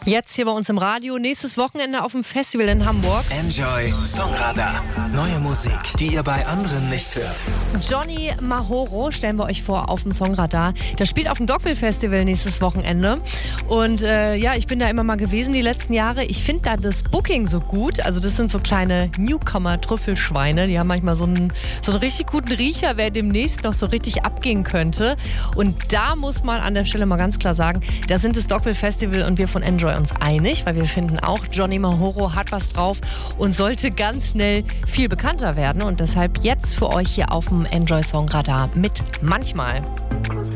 Jetzt hier bei uns im Radio, nächstes Wochenende auf dem Festival in Hamburg. Enjoy Songradar. Neue Musik, die ihr bei anderen nicht hört. Johnny Mahoro stellen wir euch vor auf dem Songradar. Der spielt auf dem Dogville Festival nächstes Wochenende. Und ich bin da immer mal gewesen die letzten Jahre. Ich finde da das Booking so gut. Also das sind so kleine Newcomer-Trüffelschweine. Die haben manchmal so einen richtig guten Riecher, wer demnächst noch so richtig abgehen könnte. Und da muss man an der Stelle mal ganz klar sagen, da sind das Dogville Festival und wir von Enjoy uns einig, weil wir finden auch, Johnny Mahoro hat was drauf und sollte ganz schnell viel bekannter werden. Und deshalb jetzt für euch hier auf dem Enjoy Songradar mit Manchmal.